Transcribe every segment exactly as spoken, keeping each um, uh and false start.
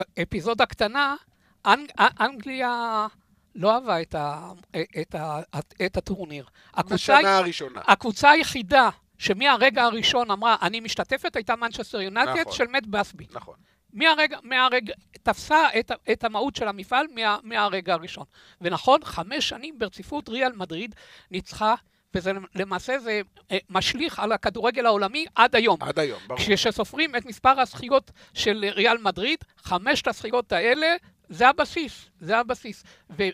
אפיזודה קטנה, אנג, אנגליה לא אהבה את, ה, את, ה, את הטורניר. הקבוצה, בשנה הראשונה. הקבוצה היחידה שמהרגע הראשון אמרה, אני משתתפת, הייתה מנצ'סטר יונייטד נכון. של מאט בסבי. נכון. מהרגע, מהרגע, תפסה את, את המהות של המפעל מה, מהרגע הראשון. ונכון, חמש שנים ברציפות ריאל מדריד ניצחה, וזה למעשה זה משליך על הכדורגל העולמי עד היום. עד היום, ברור. כשסופרים את מספר הזכיות של ריאל מדריד, חמשת הזכיות האלה, זה הבסיס, זה הבסיס.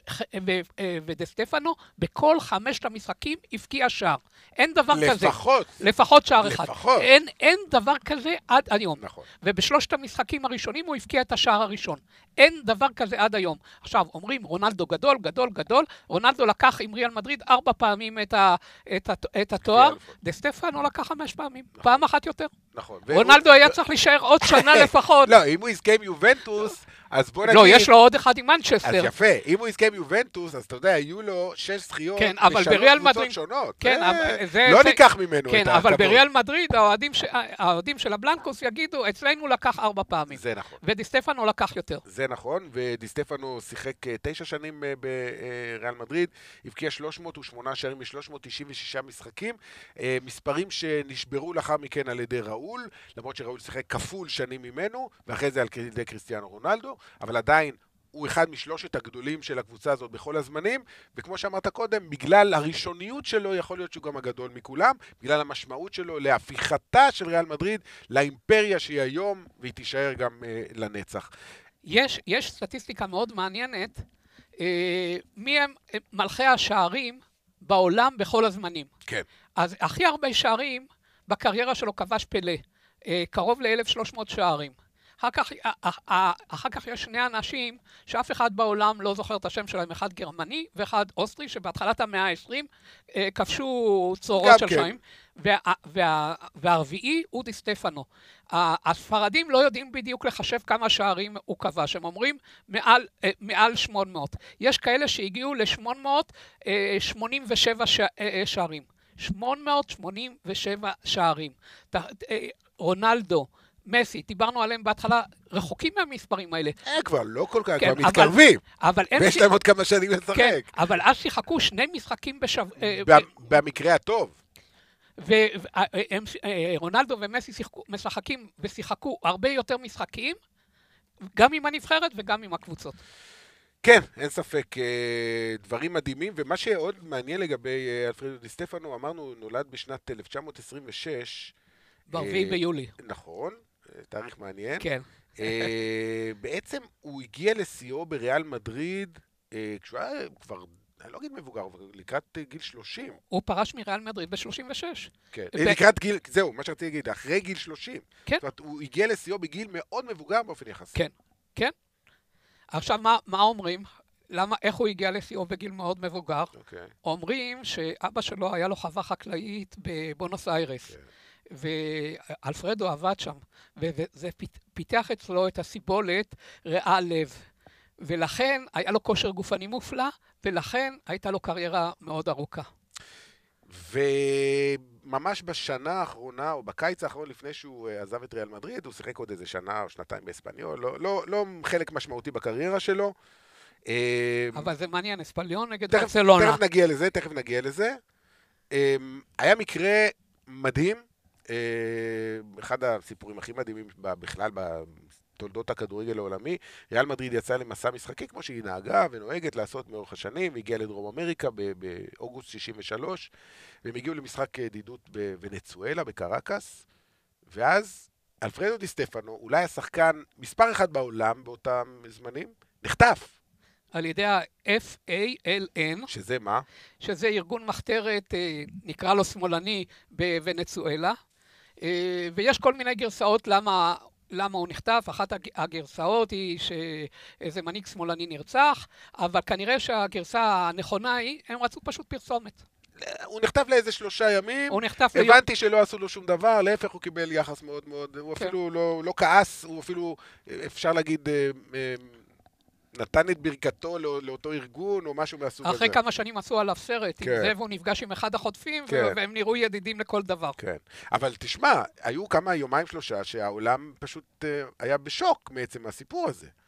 ודה סטפנו, בכל חמשת המשחקים הפקיע שער. אין דבר כזה. לפחות. לפחות שער אחד. לפחות. אין, אין דבר כזה עד היום. נכון. ובשלושת המשחקים הראשונים הוא הפקיע את השער הראשון. אין דבר כזה עד היום. עכשיו, אומרים, רונלדו גדול, גדול, גדול. רונלדו לקח עם ריאל מדריד ארבע פעמים את, ה, את, ה, את התואר. דה סטפנו לקח חמש פעמים. נכון. פעם אחת יותר. נכון. רונלדו היה צריך להישאר עוד שנה לפחות. לא, אם הוא יזכה עם יובנטוס, אז בוא נגיד... לא, יש לו עוד אחד עם מנצ'סטר. אז יפה, אם הוא יזכה עם יובנטוס, אז אתה יודע, היו לו שש זכיות כן, אבל בריאל מדריד שונות. כן, אה, זה, לא זה, ניקח ממנו כן, את אבל הכבוד. בריאל מדריד, האוהדים, ש... האוהדים של הבלנקוס יגידו, אצלנו לקח ארבע פעמים. זה נכון. ודי סטפנו לקח יותר. זה נכון, ודי סטפנו שיחק תשע שנים בריאל מדריד, הבקיע שלוש מאות ושמונה שערים מ-שלוש מאות תשעים ושישה משחקים, מספרים שנשברו לאחר מכן על ידי ראול, למרות שראול שיחק כפול שנים ממנו, ואחרי זה על ידי קריסטיאנו רונלדו, אבל עדיין הוא אחד משלושת הגדולים של הקבוצה הזאת בכל הזמנים, וכמו שאמרת קודם, בגלל הראשוניות שלו, יכול להיות שהוא גם הגדול מכולם, בגלל המשמעות שלו להפיכתה של ריאל מדריד לאימפריה שהיא היום, והיא תישאר גם אה, לנצח. יש, יש סטטיסטיקה מאוד מעניינת, אה, מי הם מלכי השערים בעולם בכל הזמנים. כן. אז הכי הרבה שערים בקריירה שלו כבש פלה, אה, קרוב ל-אלף ושלוש מאות שערים. אחר כך, אחר כך יש שני אנשים שאף אחד בעולם לא זוכר את השם שלהם, אחד גרמני ואחד אוסטרי, שבהתחלת המאה ה-עשרים כבשו צורות של שערים, וה, וה, והרביעי הוא די סטפנו. הספרדים לא יודעים בדיוק לחשב כמה שערים הוא כבש, הם אומרים מעל, מעל שמונה מאות. יש כאלה שהגיעו ל-שמונה מאות שמונים ושבע שערים. שמונה מאות שמונים ושבע שערים. רונלדו, מסי, דיברנו עליהם בהתחלה, רחוקים מהמספרים האלה. אה, כבר לא כל כך, כן, כבר מתקרבים. אבל ויש להם עוד כמה שנים לשחק. כן, אבל אז שיחקו שני משחקים בשבוע... במקרה הטוב. ורונלדו ומסי משחקים ושיחקו הרבה יותר משחקים, גם עם הנבחרת וגם עם הקבוצות. כן, אין ספק, דברים מדהימים, ומה שעוד מעניין לגבי אלפרדו די סטפנו, אמרנו, נולד בשנת אלף תשע מאות עשרים ושש. ברביעי ביולי. נכון, תאריך מעניין. כן. בעצם הוא הגיע לשיאו בריאל מדריד, כשהוא היה כבר, אני לא אגיד מבוגר, אבל לקראת גיל שלושים. הוא פרש מריאל מדריד ב-שלושים ושש. כן, לקראת גיל, זהו, מה שרציתי להגיד, אחרי גיל שלושים. כן. זאת אומרת, הוא הגיע לשיאו בגיל מאוד מבוגר באופן יחסי. כן, כן. עכשיו, מה, מה אומרים? למה, איך הוא הגיע לשיאו בגיל מאוד מבוגר? אוקיי. אומרים שאבא שלו היה לו חווה חקלאית בבונוס איירס. כן. ואלפרדו עבד שם, וזה פיתח אצלו את הסיבולת ריאה לב. ולכן היה לו כושר גופני מופלא, ולכן הייתה לו קריירה מאוד ארוכה. וממש בשנה האחרונה, או בקיץ האחרון, לפני שהוא עזב את ריאל מדריד, הוא שיחק עוד איזה שנה או שנתיים באספניול, לא, לא, לא חלק משמעותי בקריירה שלו. אבל זה מעניין, אספניול נגד ברצלונה. תכף נגיע לזה, תכף נגיע לזה. היה מקרה מדהים, אחד הסיפורים הכי מדהימים בכלל בתולדות הכדורגל העולמי. ריאל מדריד יצאה למסע משחקי כמו שהיא נהגה ונוהגת לעשות מאורך השנים, הגיעה לדרום אמריקה באוגוסט שישים ושלוש, והם הגיעו למשחק ידידות בוונצואלה, בקרקס, ואז אלפרדו די סטפנו, אולי השחקן מספר אחד בעולם באותם זמנים, נחטף. על ידי ה-אף איי אל אן. שזה מה? שזה ארגון מחתרת, נקרא לו שמאלני, בוונצואלה. ויש כל מיני גרסאות למה, למה הוא נחטף. אחת הגרסאות היא שאיזה מנהיג שמאלני נרצח, אבל כנראה שהגרסה הנכונה היא, הם רצו פשוט פרסומת. הוא נחטף לאיזה שלושה ימים, הוא נחטף הבנתי שלא עשו לו שום דבר, להפך הוא קיבל יחס מאוד מאוד, הוא אפילו לא, לא כעס, הוא אפילו, אפשר להגיד, נתן את ברכתו לא, לאותו ארגון או משהו מהסוג הזה. אחרי כמה שנים עשו עליו סרט, כן. עם זה והוא נפגש עם אחד החוטפים, כן. והם נראו ידידים לכל דבר. כן, אבל תשמע, היו כמה יומיים שלושה שהעולם פשוט uh, היה בשוק מעצם הסיפור הזה.